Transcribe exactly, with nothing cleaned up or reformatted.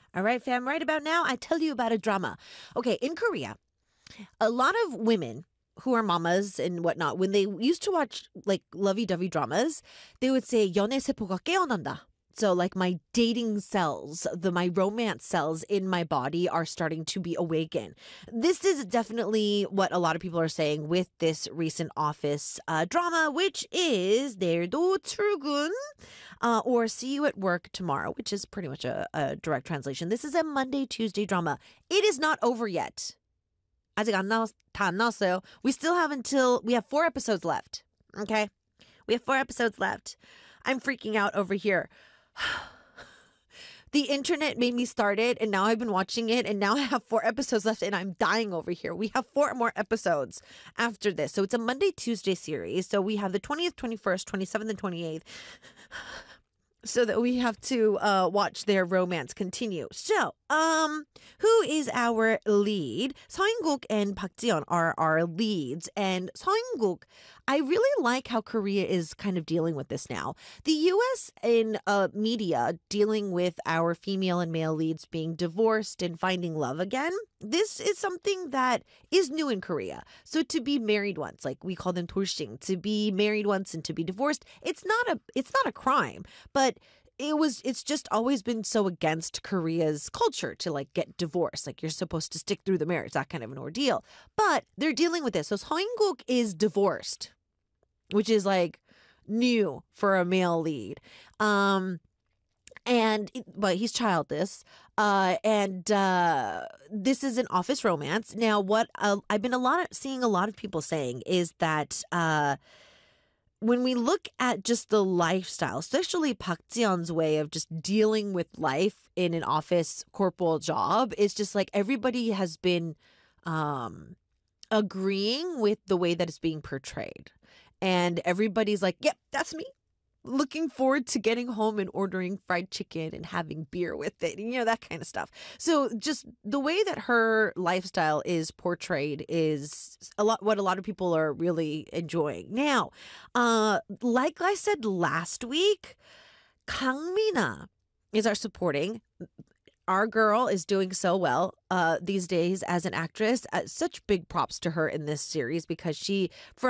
All right, fam, right about now, I tell you about a drama. Okay, in Korea, a lot of women who are mamas and whatnot, when they used to watch like lovey-dovey dramas, they would say 연애 세포가 깨어난다. So like my dating cells, the my romance cells in my body are starting to be awakened. This is definitely what a lot of people are saying with this recent Office uh, drama, which is 내일도 출근, uh, or see you at work tomorrow, which is pretty much a, a direct translation. This is a Monday, Tuesday drama. It is not over yet. 아직 안 나왔, 다 안 나왔어요. We still have until, we have four episodes left. Okay? We have four episodes left. I'm freaking out over here. The internet made me start it, and now I've been watching it, and now I have four episodes left, and I'm dying over here. We have four more episodes after this. So it's a Monday, Tuesday series. So we have the twentieth, twenty-first, twenty-seventh, and twenty-eighth. So that we have to uh, watch their romance continue. So, um, who is our lead? Seongguk and Park Ji-yeon are our leads. And Seongguk, I really like how Korea is kind of dealing with this now. The U S in uh, media dealing with our female and male leads being divorced and finding love again. This is something that is new in Korea. So to be married once, like we call them 돌싱, to be married once and to be divorced, it's not a it's not a crime, but it was it's just always been so against Korea's culture to like get divorced. Like you're supposed to stick through the marriage, that kind of an ordeal. But they're dealing with this. So Seongguk is divorced, which is like new for a male lead. Um And, but he's childless. Uh, and uh, this is an office romance. Now, what uh, I've been a lot of, seeing a lot of people saying is that uh, when we look at just the lifestyle, especially Park Ji-yeon's way of just dealing with life in an office corporal job, is just like everybody has been um, agreeing with the way that it's being portrayed. And everybody's like, yep, that's me. Looking forward to getting home and ordering fried chicken and having beer with it, you know, that kind of stuff. So just the way that her lifestyle is portrayed is a lot what a lot of people are really enjoying. Now, uh, like I said last week, Kang Mina is our supporting. Our girl is doing so well uh, these days as an actress. Uh, such big props to her in this series because she, for